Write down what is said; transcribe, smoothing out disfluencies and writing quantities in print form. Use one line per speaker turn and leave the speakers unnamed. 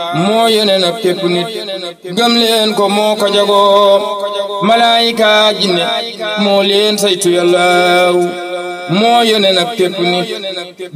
moo yónnee nag képp nit gëm leen ko moo ko jagoo malaayika jinne moo leen saytu yàlla moo yónnee nag képp nit